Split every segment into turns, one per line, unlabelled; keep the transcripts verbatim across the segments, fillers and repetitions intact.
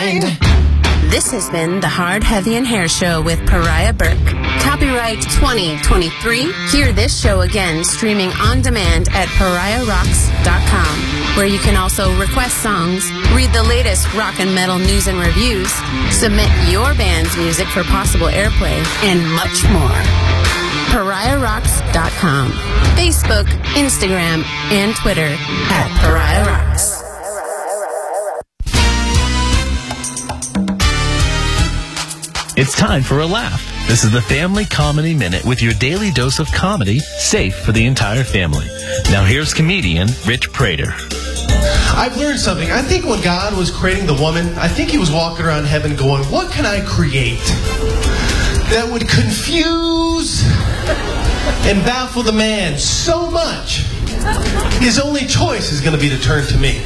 mind. This has been the Hard, Heavy, and Hair Show with Pariah Burke. Copyright twenty twenty-three. Hear this show again streaming on demand at pariah rocks dot com, where you can also request songs, read the latest rock and metal news and reviews, submit your band's music for possible airplay, and much more. pariah rocks dot com. Facebook, Instagram, and Twitter at Pariah Rocks.
It's time for a laugh. This is the Family Comedy Minute with your daily dose of comedy, safe for the entire family. Now here's comedian Rich Prater.
I've learned something. I think when God was creating the woman, I think he was walking around heaven going, what can I create that would confuse and baffle the man so much? His only choice is going to be to turn to me.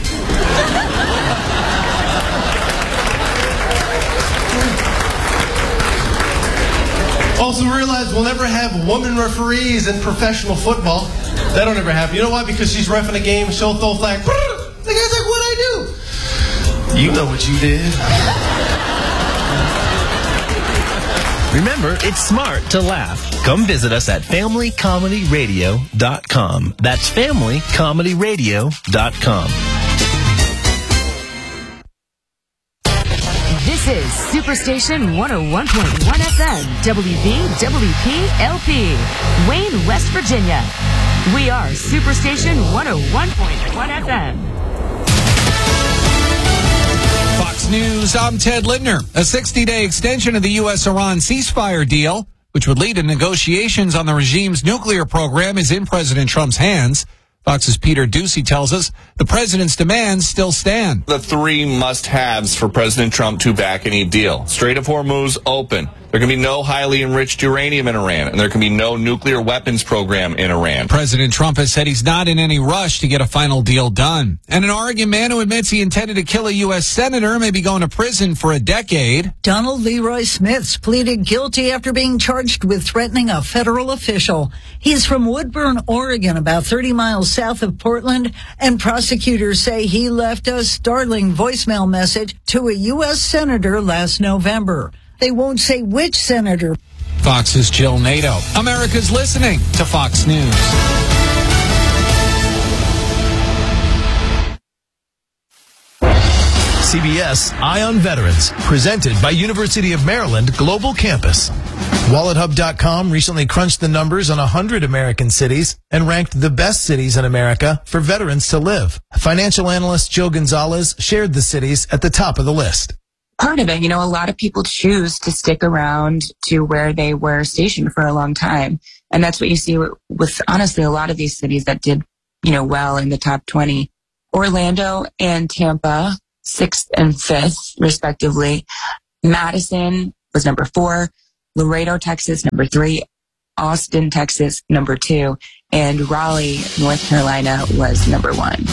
Also realize we'll never have woman referees in professional football. That don't ever happen. You know why? Because she's reffing a game, she'll throw a flag. The guy's like, what'd I do? You know what you did.
Remember, it's smart to laugh. Come visit us at family comedy radio dot com. That's family comedy radio dot com.
This is Superstation one oh one point one F M, W V W P L P, Wayne, West Virginia. We are Superstation one oh one point one F M.
Fox News, I'm Ted Lindner. A sixty-day extension of the U S Iran ceasefire deal, which would lead to negotiations on the regime's nuclear program, is in President Trump's hands. Fox's Peter Doocy tells us the president's demands still stand.
The three must-haves for President Trump to back any deal. Strait of Hormuz open. There can be no highly enriched uranium in Iran, and there can be no nuclear weapons program in Iran.
President Trump has said he's not in any rush to get a final deal done. And an Oregon man who admits he intended to kill a U S senator may be going to prison for a decade.
Donald Leroy Smith pleaded guilty after being charged with threatening a federal official. He's from Woodburn, Oregon, about thirty miles south of Portland, and prosecutors say he left a startling voicemail message to a U S senator last November. They won't say which senator.
Fox's Jill Nato. America's listening to Fox News.
C B S Eye on Veterans, presented by University of Maryland Global Campus. Wallet Hub dot com recently crunched the numbers on one hundred American cities and ranked the best cities in America for veterans to live. Financial analyst Joe Gonzalez shared the cities at the top of the list.
Part of it, you know, a lot of people choose to stick around to where they were stationed for a long time. And that's what you see with, with honestly, a lot of these cities that did, you know, well in the top twenty. Orlando and Tampa, sixth and fifth, respectively. Madison was number four. Laredo, Texas, number three. Austin, Texas, number two. And Raleigh, North Carolina was number one.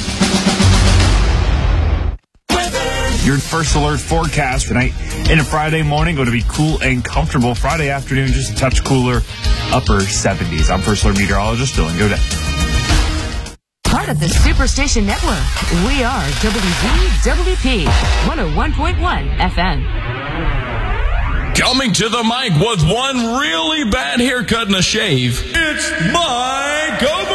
Your First Alert forecast tonight into Friday morning going to be cool and comfortable. Friday afternoon, just a touch cooler, upper seventies. I'm First Alert meteorologist Dylan Godet.
Part of the Superstation Network, we are W V W P one oh one point one F M.
Coming to the mic with one really bad haircut and a shave, it's Mike O'Brien.